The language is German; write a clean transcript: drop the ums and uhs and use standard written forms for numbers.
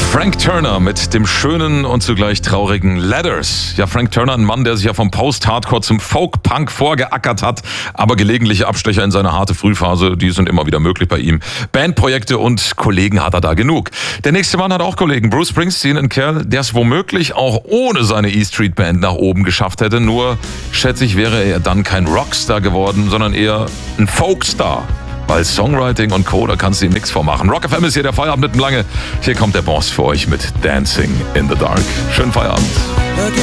Frank Turner mit dem schönen und zugleich traurigen Letters. Ja, Frank Turner, ein Mann, der sich ja vom Post-Hardcore zum Folk-Punk vorgeackert hat, aber gelegentliche Abstecher in seine harte Frühphase, die sind immer wieder möglich bei ihm. Bandprojekte und Kollegen hat er da genug. Der nächste Mann hat auch Kollegen. Bruce Springsteen, ein Kerl, der es womöglich auch ohne seine E-Street Band nach oben geschafft hätte. Nur, schätze ich, wäre er dann kein Rockstar geworden, sondern eher ein Folkstar. Weil Songwriting und Co., da kannst du ihm nichts vormachen. Rock FM ist hier der Feierabend mitten lange. Hier kommt der Boss für euch mit Dancing in the Dark. Schönen Feierabend.